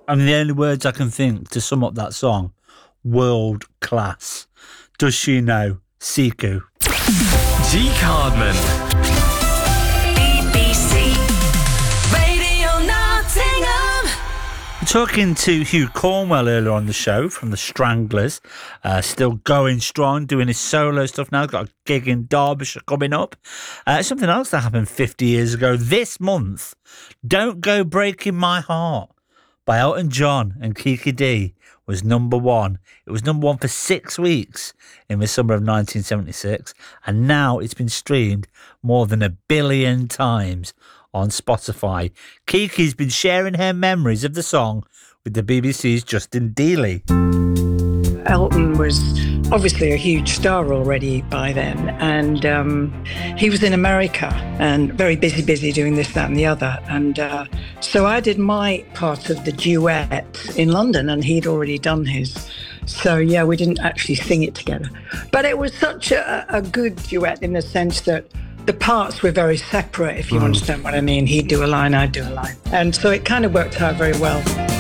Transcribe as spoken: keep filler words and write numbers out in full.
I mean, the only words I can think to sum up that song, world class. Does she know? Siku. G. Cardman. B B C Radio Nottingham. Talking to Hugh Cornwell earlier on the show from the Stranglers, uh, still going strong, doing his solo stuff now. Got a gig in Derbyshire coming up. Uh, something else that happened fifty years ago this month. Don't Go Breaking My Heart by Elton John and Kiki D was number one. It was number one for six weeks in the summer of nineteen seventy-six, and now it's been streamed more than a billion times on Spotify. Kiki's been sharing her memories of the song with the B B C's Justin Dealey. Elton was obviously a huge star already by then, and um, he was in America and very busy, busy doing this, that and the other. And uh, so I did my part of the duet in London, and he'd already done his. So yeah, we didn't actually sing it together. But it was such a, a good duet in the sense that the parts were very separate, if you mm. understand what I mean. He'd do a line, I'd do a line. And so it kind of worked out very well.